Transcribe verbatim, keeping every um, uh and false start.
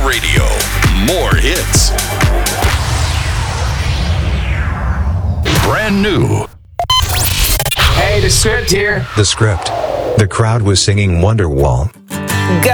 Radio. More hits. Brand new. Hey, the script here. The Script. The crowd was singing Wonderwall. Go